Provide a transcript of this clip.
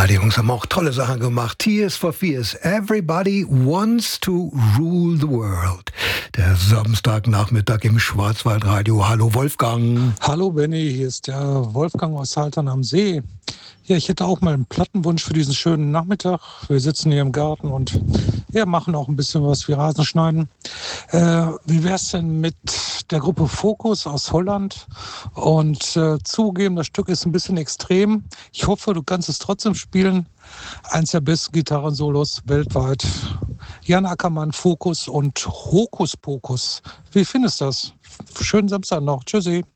Ja, die Jungs haben auch tolle Sachen gemacht. Tears for Fears. Everybody wants to rule the world. Der Samstagnachmittag im Schwarzwaldradio. Hallo Wolfgang. Hallo Benny, hier ist der Wolfgang aus Haltern am See. Ja, ich hätte auch mal einen Plattenwunsch für diesen schönen Nachmittag. Wir sitzen hier im Garten und machen auch ein bisschen was wie Rasenschneiden. Wie wär's denn mit der Gruppe Focus aus Holland? Und zugeben, das Stück ist ein bisschen extrem. Ich hoffe, du kannst es trotzdem spielen. Eins der besten Gitarrensolos weltweit. Jan Ackermann, Focus und Hokus Pokus. Wie findest du das? Schönen Samstag noch. Tschüssi.